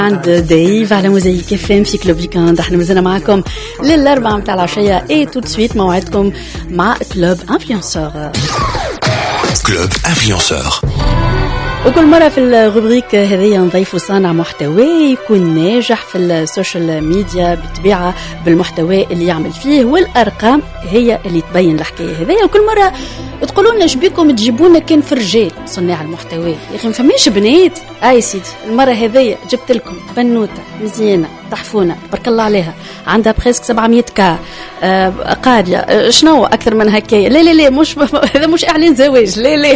عند دايف على موزايك اف ام في كلوب ويكاند. احنا مازلنا معكم للاربعة متاع العشية اي تو سويت موعدكم مع كلوب انفلونسور. كلوب انفلونسور. وكل مرة في الروبريك هذه نضيف صانع محتوى يكون ناجح في السوشيال ميديا بالطبيعة بالمحتوى اللي يعمل فيه، والأرقام هي اللي تبين الحكاية هذه. وكل مرة تقولون لنا شبيكم تجيبونا كان في الرجال صناع المحتوى، يا أخي ما فماش بنات. أي سيدي المرة هذه جبت لكم بنوتة مزيانة تحفونة تبارك الله عليها، عندها بريسك 700 كا قارية. شنو أكثر من هكاية؟ لا مش هذا مش إعلان زواج، لا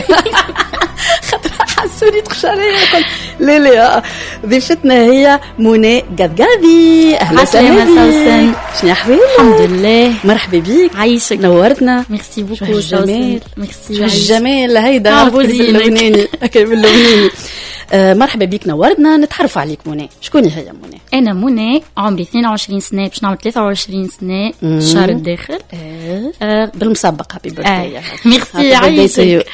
حسوني تخشالي يقول لا ضيفتنا هي منى قدقاذي. اهلا وسهلا. شنو احوالك؟ الحمد لله. مرحبا بيك، عايشك، نورتنا. ميرسي بوكو. الجمال، ميرسي. الجمال هيدا باللوناني باللوناني. مرحبا بيك، نورتنا. نتعرف عليك منى، شكون هي منى؟ انا منى، عمري 22 سنه، باش نعمل 23 سنه الشهر الداخل. بالمسبق هابي بيرثداي. ميرسي. عايشك.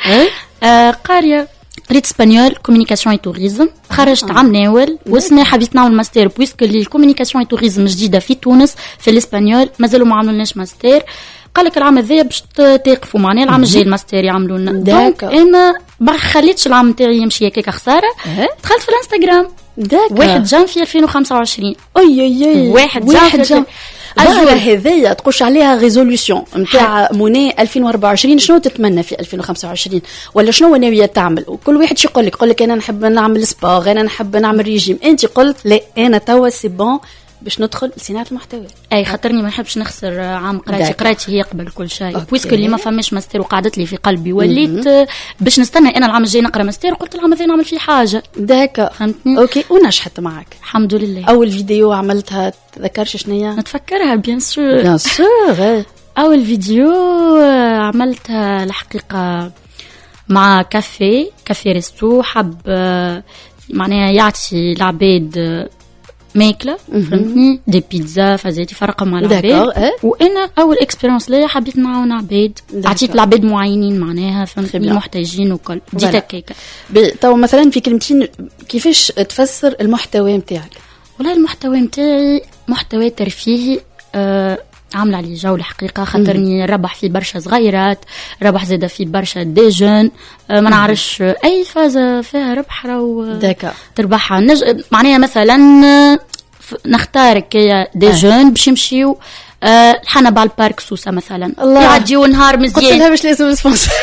قاريه، قريت اسبانيول كوميونيكاسيون اي توريزم، خرجت عام ناول وسنا حبيت نعمل ماستر بويسك اللي الكوميونيكاسيون اي توريزم جديده في تونس في الاسبانيول مازالوا ما عملناش ماستر. قال لك العام هذايا باش تقفوا معنا العام الجاي الماستر يعملوا لنا. دونك انا ما خليتش العام نتاعي يمشي هكاك خساره، دخلت في الانستغرام 1 جانفي 2025. اي 1 جانفي الظاهرة هذيا تقولش عليها ريزوليوشن نتاع منى 2024. شنو تتمنى في 2025 ولا شنو ناوية تعمل؟ وكل واحد شي يقول لك انا نحب نعمل سبور، انا نحب نعمل ريجيم. انت قلت لا انا توا سي بون باش ندخل لصناعة المحتوى. اي خاطرني ما نحبش نخسر عام قرايتي هي قبل كل شيء. بويسك اللي ما فماش ماستر وقعدت لي في قلبي وليت باش نستنى انا العام الجاي نقرا ماستر. قلت العام الجاي نعمل فيه حاجه. داكا فهمتني. اوكي. ونجحت معك الحمد لله. اول فيديو عملتها تذكرش شنية؟ نتفكرها بيان سور. اول فيديو عملتها الحقيقه مع كافي ريستو، حب معناها يعطي العباد ماكله فهمتني، دي بيتزا فازيتي فرقه مع العباد. وانا اول اكسبيرينس ليا حبيت نعاون عباد، عطيت العباد معينين معناها فهمتني محتاجين وكل ديتا كيكه. تو مثلا في كلمتين كيفاش تفسر المحتوى نتاعك؟ والله المحتوى نتاعي محتوى ترفيهي، عامله عليه جو الحقيقه، خاطرني ربح في برشا صغيرات، ربح زاده في برشا دي جون، ما نعرفش اي فازه فيها ربح راهو تربحها. معناها مثلا نختار كيا دي جون باش يمشيو الحنبال بارك سوسه مثلا، يعديو نهار مزيان. قلت لها باش لازم سبونسر.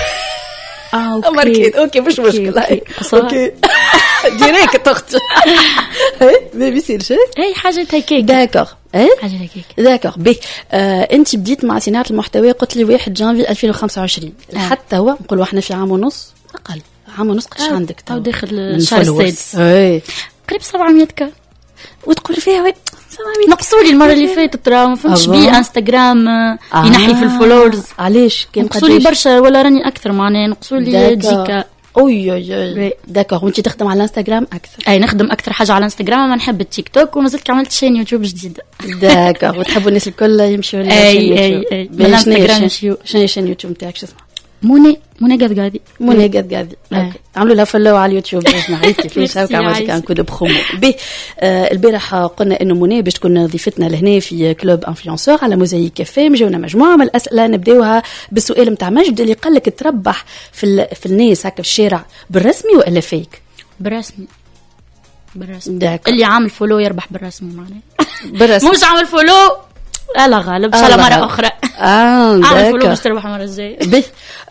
اوكي مش مشكله. اوكي ديريكت اختي. ما بيصيرش اي حاجه هكاك. داكور حاجه هكاك. داكور بي. انت بديت مع صناعه المحتوى قلت لي 1 جانفي 2025 حتى هو نقولوا احنا في عام ونص، اقل عام ونص. قداش عندك تو داخل الشهر السادس؟ قريب 700 كا. وتقول فيها نقصوا لي المره اللي فاتت راه ما فهمتش بيه انستغرام ينحي في الفولورز. علاش كان نقصوا لي برشا ولا راني اكثر معناها نقصوا لي ديكا. اوي داكور. وانت تخدم على الانستغرام اكثر؟ اي نخدم اكثر حاجه على الانستغرام، ما نحب التيك توك، ومازلت عملت شين يوتيوب جديد. داكور. وتحبوا الناس الكل يمشيوا اي الانستغرام يمشيو. شنو هي اليوتيوب نتاعك؟ شو اسمه؟ منى قدقاذي. اوكي. عملوا لها فولو على اليوتيوب باش نعرف كيفاش هكا عملت كان كود برومو. بي البارح قلنا انه منى باش تكون ضيفتنا لهنا في كلوب انفلونسور على موزايك كافيه. جاونا مجموعه من الاسئله، نبداوها بالسؤال نتاع مجد اللي قال لك تربح في الناس هكا في الشارع بالرسمي ولا فيك؟ بالرسمي. اللي عامل فولو يربح بالرسمي معناها. بالرسمي مش عامل فولو لا غالب ان شاء الله مره اخرى. عامل فولو باش تربح المره الجايه. بي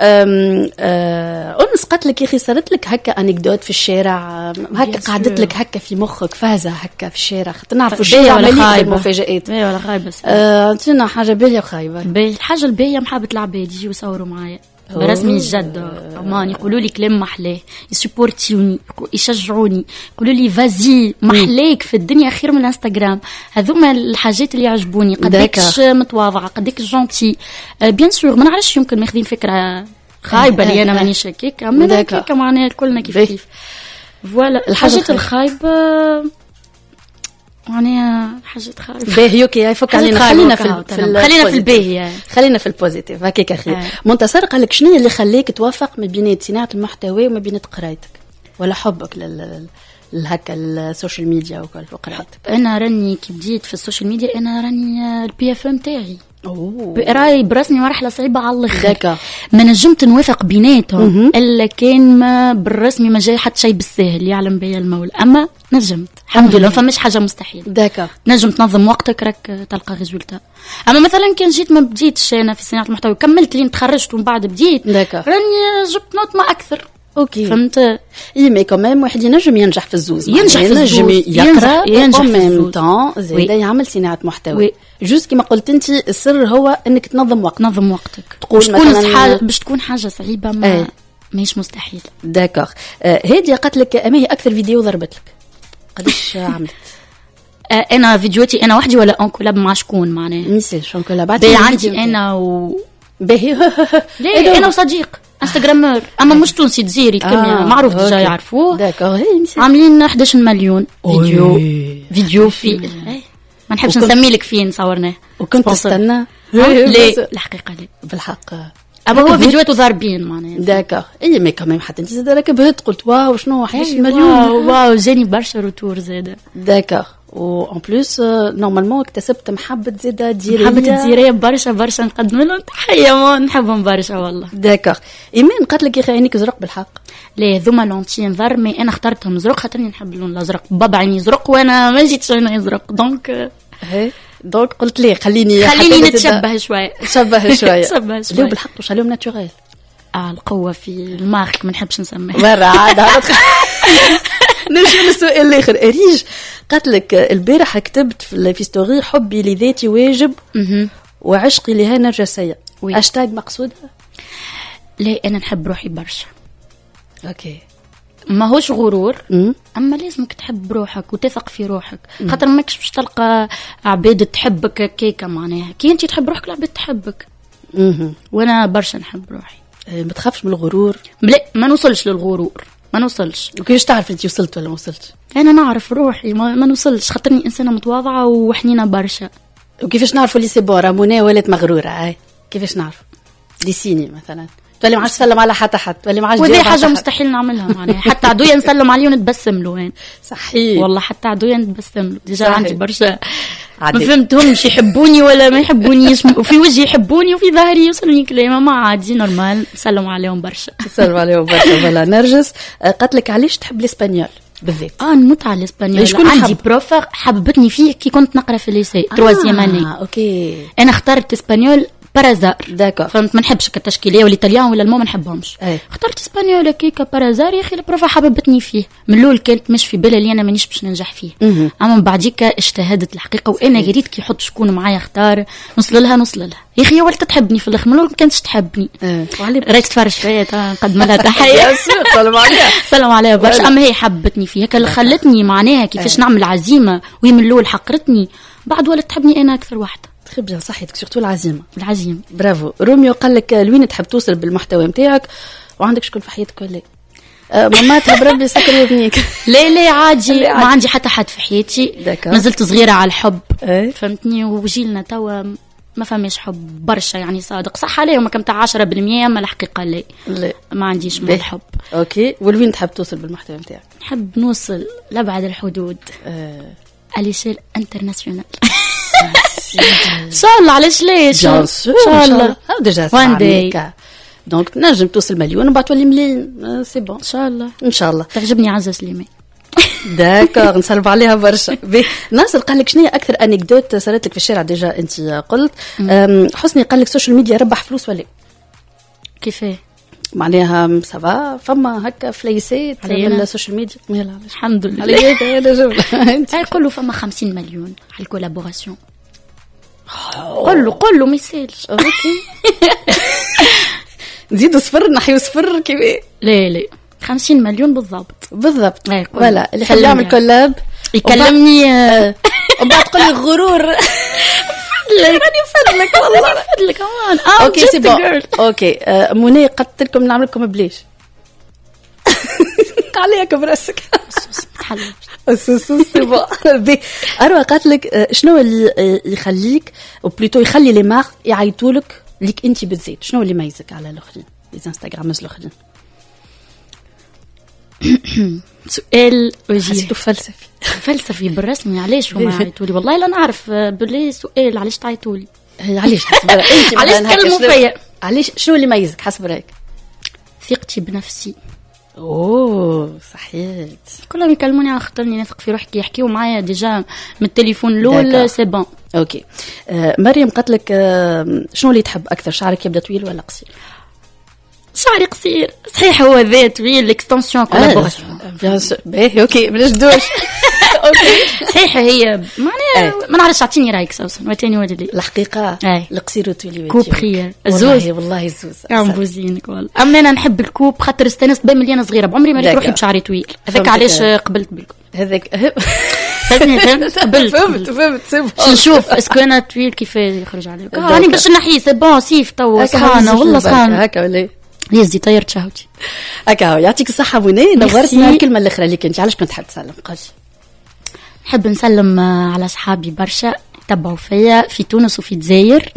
أنس قالت لك يا اخي صارت لك هكا انكدوت في الشارع هكا قعدت لك هكا في مخك فازه هكا في الشارع؟ نعرفوا الشارع مليء بالمفاجآت. ولا خايبه عطينا حاجه باهيه وخايبه. الحاجه الباهيه محبه العباد يجيو يصوروا معايا برسمي الجد، امان يقولوا لي كلام محلاه، يسبورتيوني، يشجعوني، يقولوا لي فازي محلاك في الدنيا خير من الانستغرام. هذوما الحاجات اللي يعجبوني، قديكش متواضعه، قديك جونتي. بيان سور ما نعرفش يمكن ماخذين فكره خايبه لي انا ماني شاكيك، اما هكاك معناها كلنا كيف فوالا. الحاجات الخايبه معناها حاجات خايبه. باهي اوكي يفك علينا. خلينا في الباهي، خلينا في البوزيتيف هكاك اخي. منتصر قال لك شنو اللي خليك توافق ما بين صناعه المحتوى وما بين قرايتك ولا حبك لهكا السوشيال ميديا وكل وقرايتك؟ انا راني كي بديت في السوشيال ميديا انا راني البي اف ام تاعي راي برسمي مرحله صعيبه على الاخر. ما نجمت نوافق بيناتهم الا كان ما بالرسمي ما جاي حتى شيء بالساهل يعلم بيا المولى، اما نجمت الحمد لله. فماش حاجه مستحيل. نجم تنظم وقتك راك تلقى ريزولتا. اما مثلا كان جيت ما بديتش انا في صناعه المحتوى كملت لين تخرجت ومن بعد بديت راني جبت نوت ما اكثر. اوكي فهمت. اي مي كمان واحد ينجم ينجح في الزوز، ينجم يقرا ينجح في ميم طون زيد يعمل صناعه محتوى. جوست كما قلت انت السر هو انك تنظم وقتك. تقول مثلا باش تكون حاجه صعيبه ما ماهيش مستحيل. داكوغ. هادي قالت لك اما هي اكثر فيديو ضربت لك قداش عملت؟ انا فيديوهاتي انا وحدي ولا اون كولاب مع شكون معناها؟ ميساج اون كولاب عندي انا باهي ليه انا وصديق انستغرامر اما مش تونسي جزيري كيميا معروف ديجا يعرفوه. داكوغ. عاملين 11 مليون فيديو في ما نحبش نسمي لك فين صورناه. وكنت تستنى؟ ليه الحقيقه ليه بالحق اما هو فيديوهاته ضاربين معناها. داكوغ. اي مي كمان حتى انت زاد راك بهت قلت واو شنو 11 مليون واو جاني برشا روتور زاده. داكوغ. و ان بليس نورمالمون اكتسبت محبه زاده ديريه. محبه الديريه برشا نقدم لهم تحيه ما نحبهم برشا والله. داكوغ. ايمان قالت لك يا اخي عينيك زرق بالحق؟ ليه ذوما لونتين ضر مي انا اخترتهم زرق خاطرني نحب اللون الازرق. بابا عيني زرق وانا ما جيتش عيني زرق دونك قلت ليه خليني نتشبه شويه. شبه شويه. ليه بالحق واش عليهم ناتوريل؟ القوه في المارك ما نحبش نسميها برا عاد نمشي للسؤال الاخر. ريج قالت لك البارح كتبت في ستوري حبي لذاتي واجب وعشقي لها نرجسيه. هاشتاج مقصودها؟ لا انا نحب روحي برشا. اوكي ما هوش غرور اما لازمك تحب روحك وتثق في روحك خاطر ماكش باش تلقى عباد تحبك كيكه معناها كي انت تحب روحك العباد تحبك. وانا برشا نحب روحي. ما تخافش من الغرور؟ لا ما نوصلش للغرور ما نوصلش. وكيفاش تعرف انت وصلت ولا ما وصلتش؟ انا نعرف روحي ما نوصلش خاطرني انسانه متواضعه وحنينه برشا. وكيفاش نعرفوا اللي سي بون منى ولات مغروره؟ كيفاش نعرف؟ ديسيني مثلا تولي ما عادش تسلم على حتى حد تولي ما عادش وذي حاجه مستحيل نعملها معناها حتى عدويا نسلم عليه ونتبسم له وين صحيح والله حتى عدويا نتبسم له ديجا عندي برشا ما فهمتهمش يحبوني ولا ما يحبونيش وفي وجهي يحبوني وفي ظهري يوصلني كلام ما عادي نورمال نسلم عليهم برشا فوالا. نرجس قالت لك علاش تحب الاسبانيول بالذات؟ نموت على الاسبانيول. عندي بروف حببتني فيه كي كنت نقرا في الليسي تروازيام اني. اوكي انا اخترت اسبانيول بارازار. داكور. فهمت ما نحبش التشكيليه والايطاليان ولا المو ما نحبهمش. اخترت اسبانيول كيكا بارازار يا اخي البروفا حببتني فيه من الاول كانت مش في بالي اللي انا مانيش باش ننجح فيه. اما من بعديك اجتهدت الحقيقه وانا قريت كي يحط شكون معايا اختار نوصل لها يا اخي ولات تحبني في الاخر من الاول ما كانتش تحبني. راك تفرج فيا نقدم لها تحيه. سلام عليها برشا اما هي حبتني فيها هكا اللي خلتني معناها كيفاش نعمل عزيمه وهي من الاول حقرتني بعد ولات تحبني انا اكثر واحده. تخي بيان صحيتك سورتو العزيمه. برافو. روميو قال لك لوين تحب توصل بالمحتوى نتاعك وعندك شكون في حياتك ولا ماماتها بربي يسكر وذنيك؟ لا عادي ما عندي حتى حد في حياتي. مازلت صغيره على الحب فهمتني وجيلنا توا ما فماش حب برشا يعني صادق صح عليهم كم تاع 10% اما الحقيقه لا ما عنديش من الحب. اوكي والوين تحب توصل بالمحتوى نتاعك؟ نحب نوصل لابعد الحدود اليشيل انترناسيونال. ان شاء الله علاش ليش ان شاء الله ديجا سامعك دونك نجم توصل مليون وبعد تولي مليون سي بون ان شاء الله تعجبني عزة سليمان. داكوغ نسلم عليها برشا. ناصر قال لك شنو هي اكثر انكدوت صارت لك في الشارع؟ ديجا انت قلت حسني قال لك السوشيال ميديا ربح فلوس ولا كيفاه معناها سافا فما هكا فليسات من السوشيال ميديا؟ الحمد لله عليك يقول له فما 50 مليون على الكولابوراسيون. قل له ما يسالش. اوكي نزيدوا صفر نحيو صفر كيف؟ لا 50 مليون بالضبط ولا اللي يحب يعمل كولاب يكلمني وبعد تقول لي غرور. راني فدلك والله فدلك كمان. اوكي سي بون. اوكي منى قلت لكم نعمل لكم بليش عليك براسك سي بون. اروى قالت لك شنو اللي يخليك وبليتو يخلي لي مارك يعيطوا لك ليك انت بالذات؟ شنو اللي يميزك على الاخرين لي انستغرامز الاخرين؟ سؤال وجيه حسيته فلسفي بالرسمي. علاش هما عيطولي؟ والله لا نعرف بالله سؤال علاش تعيطولي. علاش حسب رايك علاش تكلموا فيا؟ علاش شنو اللي يميزك حسب رايك؟ ثقتي بنفسي. اوه صحيح. كلهم يكلموني على خاطرني نثق في روحي، يحكيوا معايا ديجا من التليفون الاول سي بون. اوكي. مريم قالت لك شنو اللي تحب اكثر، شعرك يبدا طويل ولا قصير؟ شعري قصير صحيح، هو ذا طويل اكستنسيون كولابوراسيون. بيان سور باهي اوكي ما نجدوش. اوكي صحيح هي معناها ما نعرفش، اعطيني رايك سوسن وتاني ولدي. الحقيقه القصير والطويل كوب خير الزوز والله الزوز عم بوزينك والله. اما انا نحب الكوب خاطر استانست بين مليانه صغيره، بعمري ما ريت روحي بشعري طويل، هذاك علاش قبلت بالكم. هذاك فهمت فهمت نشوف اسكو انا طويل كيف يخرج عليك راني باش نحيه سي بون سيف تو سخانه والله سخانه هكا ولا يزي طيرت شهوتي هكا. يعطيك الصحه منى، نورتنا. الكلمه الاخرى اللي كنت علاش كنت تحب تسلم؟ قولي. نحب نسلم على اصحابي برشا يتبعوا فيا في تونس وفي الجزائر،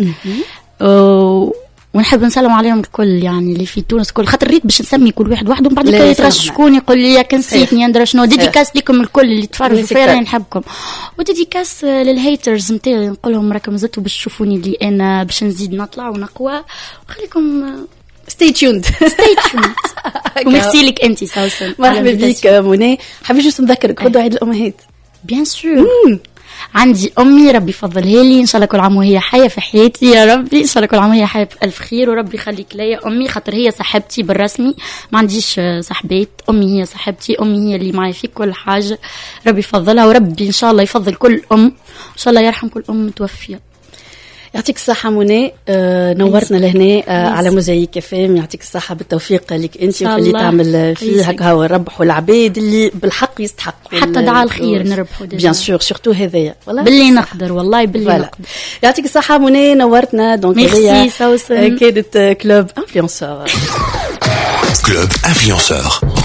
ونحب نسلم عليهم الكل يعني اللي في تونس كل، خاطر ريت باش نسمي كل واحد وحده، من بعد يترش شكون يقول لي يا كنسيتني ندرا شنو. ديديكاس لكم الكل اللي تفرجوا فيا راني نحبكم، وديديكاس للهيترز نتاعي نقول لهم راكم زدتوا باش تشوفوني اللي انا باش نزيد نطلع ونقوى، وخليكم stay tuned. وميرسي لك انت سوسن. مرحبا بك منى. حبيت جوست نذكرك غدوه عيد الامهات. بيان سور. عندي امي ربي يفضلها لي ان شاء الله كل عام وهي حيه في حياتي يا ربي، ان شاء الله كل عام وهي حيه بالف خير، وربي يخليك ليا امي خاطر هي صاحبتي بالرسمي، ما عنديش صاحبات، امي هي صاحبتي، امي هي اللي معي في كل حاجه، ربي يفضلها، وربي ان شاء الله يفضل كل ام، ان شاء الله يرحم كل ام متوفيه. يعطيك الصحة منى، نورتنا لهنا على موزايك فام. يعطيك الصحة بالتوفيق لك انت وفي اللي تعمل فيه هكا، هو نربحوا العباد اللي بالحق يستحقوا حتى دعاء الخير نربحوا بيان سور سورتو هذايا والله باللي نقدر، والله باللي نقدر. يعطيك الصحة منى، نورتنا. دونك ميرسي سوسن. كانت كلوب انفلونسور. كلوب انفلونسور.